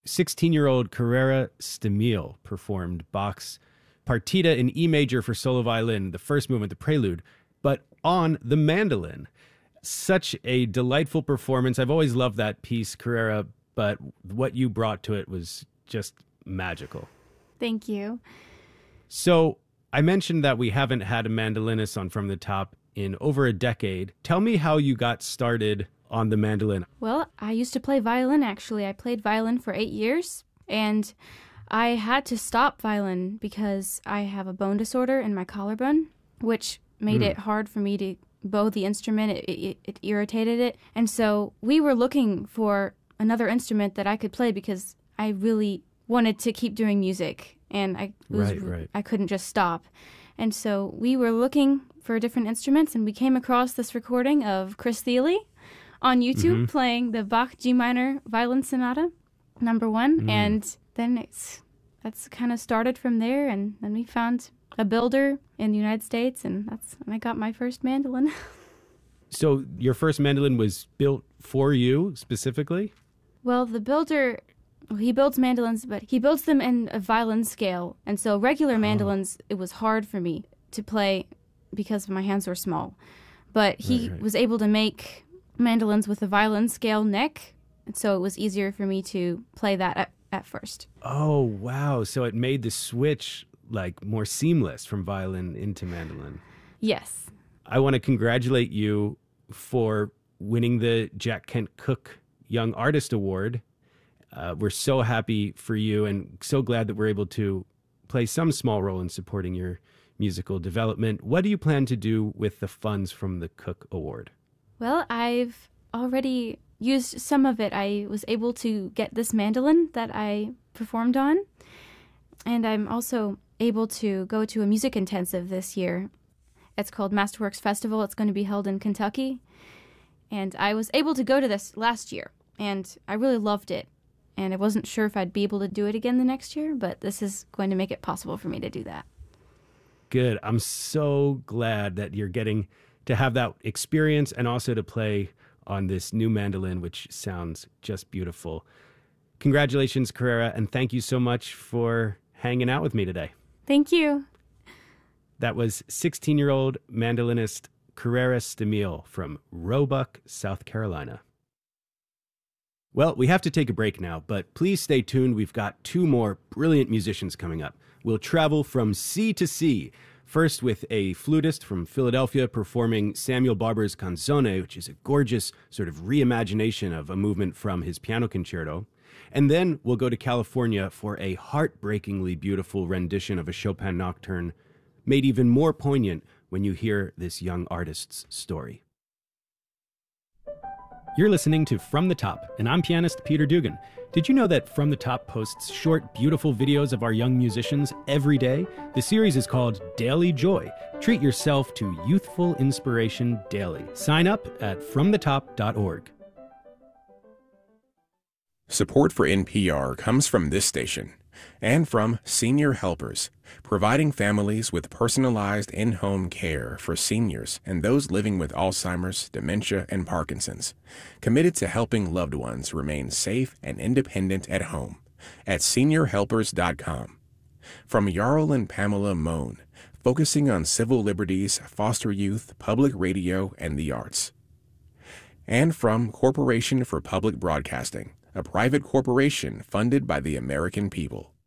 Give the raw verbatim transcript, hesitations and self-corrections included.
sixteen-year-old Carrera Stamil performed Bach's Partita in E major for solo violin, the first movement, the prelude, but on the mandolin. Such a delightful performance. I've always loved that piece, Carrera, but what you brought to it was just magical. Thank you. So I mentioned that we haven't had a mandolinist on From the Top in over a decade. Tell me how you got started on the mandolin. Well, I used to play violin, actually. I played violin for eight years, and I had to stop violin because I have a bone disorder in my collarbone, which made mm. it hard for me to bow the instrument. It, it, it irritated it. And so we were looking for another instrument that I could play because I really wanted to keep doing music, and I was, right, right. I couldn't just stop. And so we were looking for different instruments, and we came across this recording of Chris Thile on YouTube mm-hmm. playing the Bach G minor violin sonata, number one. Mm. And then it's that's kind of started from there, and then we found a builder in the United States, and that's when I got my first mandolin. So your first mandolin was built for you specifically? Well, the builder, well, he builds mandolins, but he builds them in a violin scale. And so regular mandolins, oh. it was hard for me to play because my hands were small. But he right, right. was able to make mandolins with a violin scale neck, and so it was easier for me to play that at, at first. Oh, wow. So it made the switch like more seamless from violin into mandolin. Yes. I want to congratulate you for winning the Jack Kent Cooke Young Artist Award. Uh, we're so happy for you and so glad that we're able to play some small role in supporting your musical development. What do you plan to do with the funds from the Cooke Award? Well, I've already used some of it. I was able to get this mandolin that I performed on, and I'm also able to go to a music intensive this year. It's called Masterworks Festival. It's going to be held in Kentucky, and I was able to go to this last year, and I really loved it, and I wasn't sure if I'd be able to do it again the next year, but this is going to make it possible for me to do that. Good. I'm so glad that you're getting to have that experience and also to play on this new mandolin, which sounds just beautiful. Congratulations, Carrera, and thank you so much for hanging out with me today. Thank you. That was sixteen-year-old mandolinist Carrera Stamil from Roebuck, South Carolina. Well, we have to take a break now, but please stay tuned. We've got two more brilliant musicians coming up. We'll travel from sea to sea, first with a flutist from Philadelphia performing Samuel Barber's Canzone, which is a gorgeous sort of reimagination of a movement from his piano concerto. And then we'll go to California for a heartbreakingly beautiful rendition of a Chopin nocturne, made even more poignant when you hear this young artist's story. You're listening to From the Top, and I'm pianist Peter Dugan. Did you know that From the Top posts short, beautiful videos of our young musicians every day? The series is called Daily Joy. Treat yourself to youthful inspiration daily. Sign up at from the top dot org. Support for N P R comes from this station and from Senior Helpers, providing families with personalized in-home care for seniors and those living with Alzheimer's, dementia, and Parkinson's, committed to helping loved ones remain safe and independent at home at senior helpers dot com. From Jarl and Pamela Mohn, focusing on civil liberties, foster youth, public radio, and the arts. And from Corporation for Public Broadcasting, a private corporation funded by the American people.